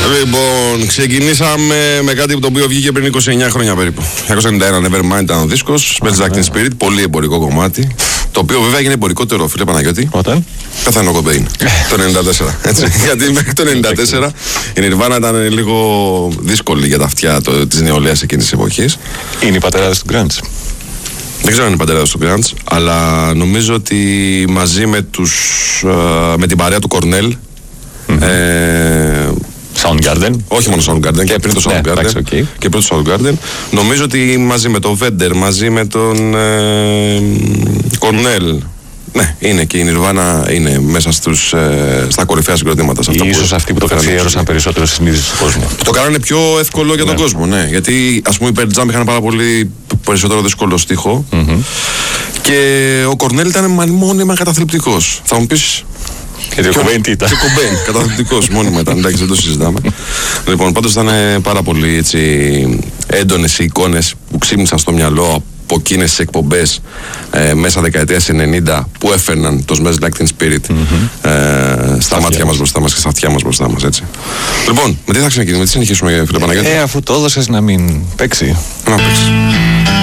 Λοιπόν, ξεκινήσαμε με κάτι το οποίο βγήκε πριν 29 χρόνια περίπου. 1991, Nevermind ήταν ο δίσκος. Smells Like Teen Spirit, πολύ εμπορικό κομμάτι. Το οποίο βέβαια έγινε εμπορικότερο, φίλε Παναγιώτη. Όταν? Πέθανε ο Κομπέιν. Το 94. Έτσι. Γιατί μέχρι το 94 η Nirvana ήταν λίγο δύσκολη για τα αυτιά της νεολαίας εκείνης της εποχής. Είναι η πατεράδες του grunge. Δεν ξέρω αν είναι πατεράδες του grunge, αλλά νομίζω ότι μαζί με την παρέα του Κορνέλ. Soundgarden. Όχι μόνο Soundgarden, και πριν το Soundgarden. Και πριν το Soundgarden. Νομίζω ότι μαζί με τον Vedder, μαζί με τον Cornell. Ναι, είναι και η Nirvana είναι μέσα στα κορυφαία συγκροτήματα. Ίσως αυτοί που το καθιέρωσαν περισσότερο στη συνείδηση του κόσμου. Το κάνανε πιο εύκολο για τον κόσμο, ναι. Γιατί ας πούμε οι Pearl Jam είχαν πάρα πολύ περισσότερο δύσκολο στίχο. Και ο Cornell ήταν μόνιμα καταθλιπτικός. Θα μου πεις. Και ο Κομπέιν τι ήταν? Και ο Κομπέιν, καταθλιπτικός μόνιμα ήταν, εντάξει, δεν το συζητάμε. Λοιπόν, πάντως ήταν πάρα πολύ έντονες οι εικόνες που ξύπνησαν στο μυαλό από εκείνες τις εκπομπές μέσα δεκαετίας 90 που έφερναν το Smells Like Teen Spirit στα μάτια μας μπροστά μας και στα αυτιά μας μπροστά μας, έτσι. Λοιπόν, με τι θα ξεκινήσουμε, με τι συνεχίσουμε, φίλε Παναγιώτη? Αφού το έδωσες να μην παίξει. Να παίξει.